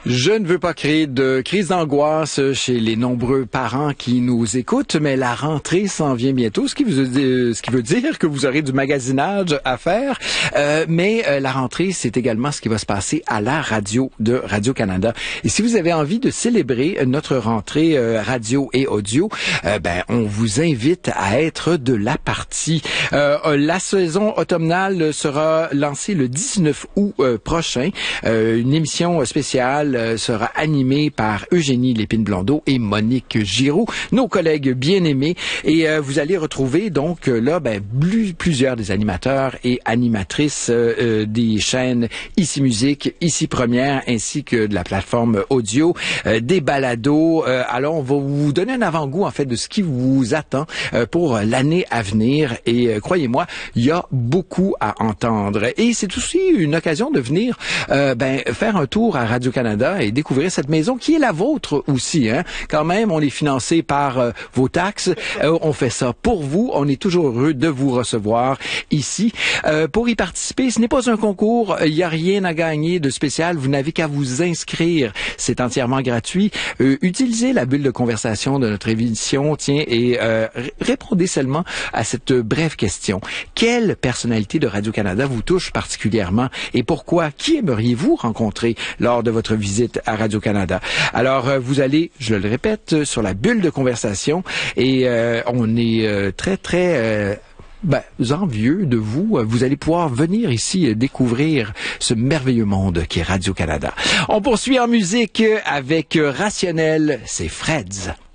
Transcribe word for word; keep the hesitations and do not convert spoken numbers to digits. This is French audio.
Je ne veux pas créer de crise d'angoisse chez les nombreux parents qui nous écoutent, mais la rentrée s'en vient bientôt, ce qui veut dire, ce qui veut dire que vous aurez du magasinage à faire. Euh, mais euh, la rentrée, c'est également ce qui va se passer à la radio de Radio-Canada. Et si vous avez envie de célébrer notre rentrée euh, radio et audio, euh, ben on vous invite à être de la partie. Euh, la saison automnale sera lancée le dix-neuf août euh, prochain. Euh, une émission spéciale sera animée par Eugénie Lépine-Blondeau et Monique Giroux, nos collègues bien-aimés. Et euh, vous allez retrouver donc là ben, plusieurs des animateurs et animatrices euh, des chaînes Ici Musique, Ici Première, ainsi que de la plateforme audio, euh, des balados. Euh, alors, on va vous donner un avant-goût en fait de ce qui vous attend euh, pour l'année à venir. Et euh, croyez-moi, il y a beaucoup à entendre. Et c'est aussi une occasion de venir euh, ben, faire un tour à Radio-Canada et découvrir cette maison qui est la vôtre aussi. Hein? Quand même, on est financé par euh, vos taxes. Euh, on fait ça pour vous. On est toujours heureux de vous recevoir ici. Euh, pour y participer, ce n'est pas un concours. Il n'y a rien à gagner de spécial. Vous n'avez qu'à vous inscrire. C'est entièrement gratuit. Euh, utilisez la bulle de conversation de notre émission, tiens, et euh, répondez seulement à cette brève question. Quelle personnalité de Radio-Canada vous touche particulièrement et pourquoi? Qui aimeriez-vous rencontrer lors de votre visite à Radio-Canada? Alors, euh, vous allez, je le répète, sur la bulle de conversation et euh, on est euh, très, très... Euh, Ben, envieux de vous. Vous allez pouvoir venir ici découvrir ce merveilleux monde qui est Radio-Canada. On poursuit en musique avec Rationnel, c'est Freds.